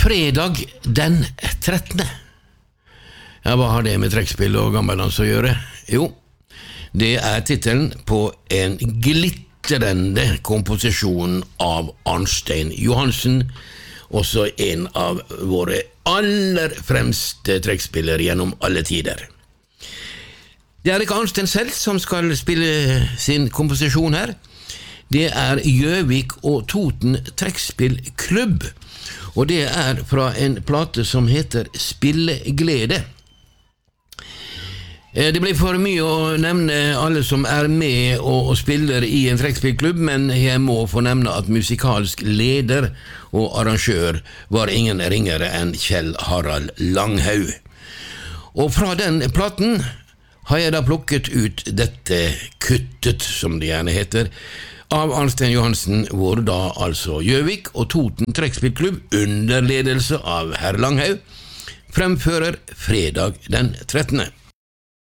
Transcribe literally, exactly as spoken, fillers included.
Fredag den trettende. Ja, hva har det med trekkspill og gammeldans å gjøre? Jo, det er titelen på en glittrende komposisjon av Arnstein Johansen, også en av våre aller fremste trekkspillere gjennom alle tider. Det er ikke Arnstein selv som skal spille sin komposisjon her. Det er Gjøvik og Toten trekkspillklubb, og det er fra en plate som heter Spilleglede. Det blir for mye å nevne alle som er med og spiller i en trekkspillklubb, men jeg må få nevne at musikalsk leder og arrangør var ingen ringere enn Kjell Harald Langhaug. Og fra den platen har jeg da plukket ut dette kuttet, som det gjerne heter, av Arnstein Johansen, hvor da altså Gjøvik og Toten trekkspillklubb under ledelse av herr Langhaug fremfører Fredag den trettende.